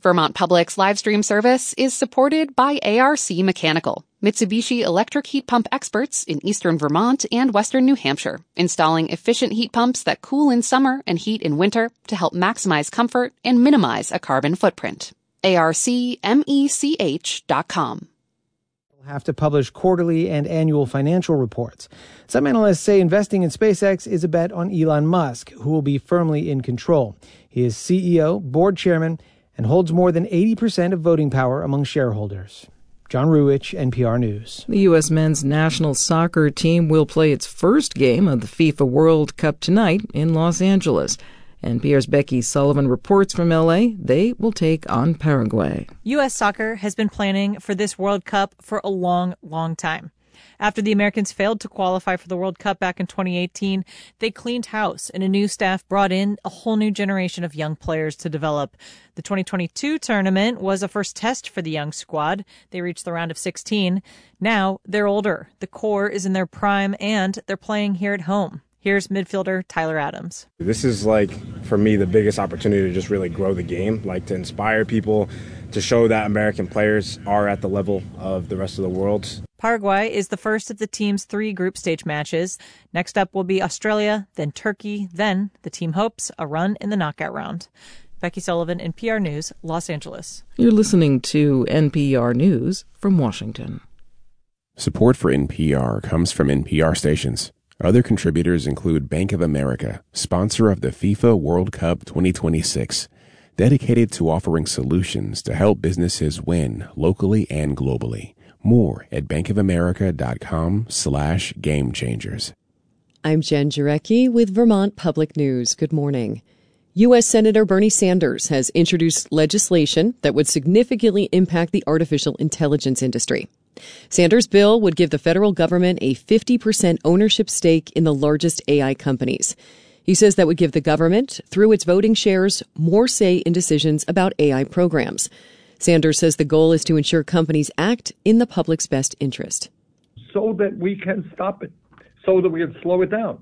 Vermont Public's live stream service is supported by ARC Mechanical, Mitsubishi electric heat pump experts in eastern Vermont and western New Hampshire, installing efficient heat pumps that cool in summer and heat in winter to help maximize comfort and minimize a carbon footprint. ARCmech.com. Have to publish quarterly and annual financial reports. Some analysts say investing in SpaceX is a bet on Elon Musk, who will be firmly in control. He is CEO, board chairman, and holds more than 80% of voting power among shareholders. John Ruwich, NPR News. The U.S. men's national soccer team will play its first game of the FIFA World Cup tonight in Los Angeles. NPR's Becky Sullivan reports from L.A. They will take on Paraguay. U.S. soccer has been planning for this World Cup for a long, long time. After the Americans failed to qualify for the World Cup back in 2018, they cleaned house and a new staff brought in a whole new generation of young players to develop. The 2022 tournament was a first test for the young squad. They reached the round of 16. Now they're older. The core is in their prime and they're playing here at home. Here's midfielder Tyler Adams. This is for me, the biggest opportunity to just really grow the game, to inspire people, to show that American players are at the level of the rest of the world. Paraguay is the first of the team's 3 group stage matches. Next up will be Australia, then Turkey, then the team hopes a run in the knockout round. Becky Sullivan, NPR News, Los Angeles. You're listening to NPR News from Washington. Support for NPR comes from NPR stations. Other contributors include Bank of America, sponsor of the FIFA World Cup 2026, dedicated to offering solutions to help businesses win locally and globally. More at bankofamerica.com/gamechangers. I'm Jen Jarecki with Vermont Public News. Good morning. U.S. Senator Bernie Sanders has introduced legislation that would significantly impact the artificial intelligence industry. Sanders' bill would give the federal government a 50% ownership stake in the largest AI companies. He says that would give the government, through its voting shares, more say in decisions about AI programs. Sanders says the goal is to ensure companies act in the public's best interest. So that we can stop it, so that we can slow it down.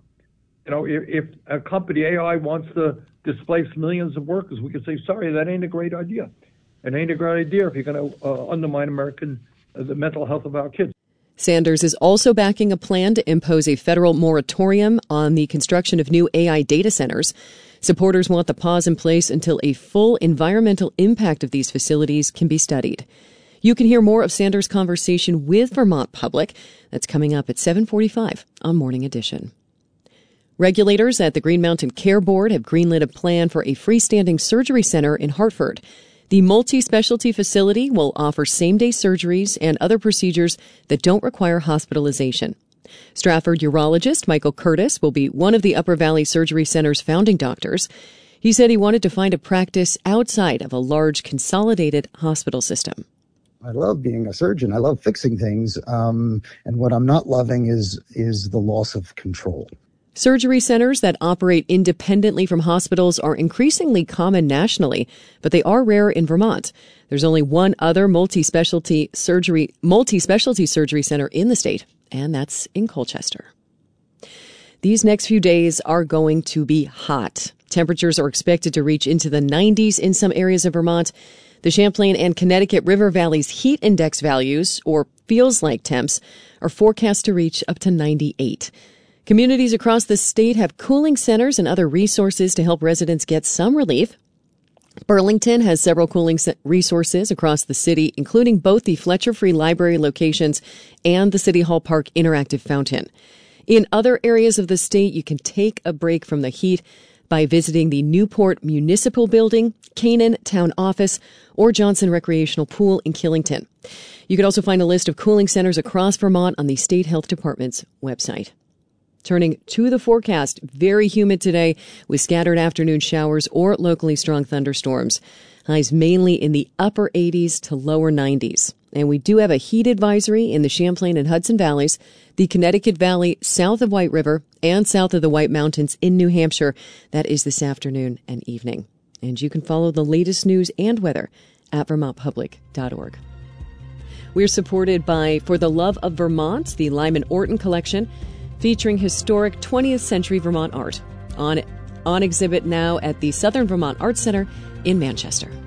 If a company, AI, wants to displace millions of workers, we can say, sorry, that ain't a great idea. It ain't a great idea if you're going to undermine the mental health of our kids. Sanders is also backing a plan to impose a federal moratorium on the construction of new AI data centers. Supporters want the pause in place until a full environmental impact of these facilities can be studied. You can hear more of Sanders' conversation with Vermont Public. That's coming up at 7:45 on Morning Edition. Regulators at the Green Mountain Care Board have greenlit a plan for a freestanding surgery center in Hartford. The multi-specialty facility will offer same-day surgeries and other procedures that don't require hospitalization. Stratford urologist Michael Curtis will be one of the Upper Valley Surgery Center's founding doctors. He said he wanted to find a practice outside of a large consolidated hospital system. I love being a surgeon. I love fixing things. And what I'm not loving is the loss of control. Surgery centers that operate independently from hospitals are increasingly common nationally, but they are rare in Vermont. There's only one other multi-specialty surgery center in the state, and that's in Colchester. These next few days are going to be hot. Temperatures are expected to reach into the 90s in some areas of Vermont. The Champlain and Connecticut River Valley's heat index values, or feels like temps, are forecast to reach up to 98. Communities across the state have cooling centers and other resources to help residents get some relief. Burlington has several cooling resources across the city, including both the Fletcher Free Library locations and the City Hall Park Interactive Fountain. In other areas of the state, you can take a break from the heat by visiting the Newport Municipal Building, Canaan Town Office, or Johnson Recreational Pool in Killington. You can also find a list of cooling centers across Vermont on the State Health Department's website. Turning to the forecast, very humid today with scattered afternoon showers or locally strong thunderstorms. Highs mainly in the upper 80s to lower 90s. And we do have a heat advisory in the Champlain and Hudson Valleys, the Connecticut Valley south of White River, and south of the White Mountains in New Hampshire. That is this afternoon and evening. And you can follow the latest news and weather at vermontpublic.org. We're supported by For the Love of Vermont, the Lyman Orton Collection, featuring historic 20th century Vermont art on exhibit now at the Southern Vermont Arts Center in Manchester.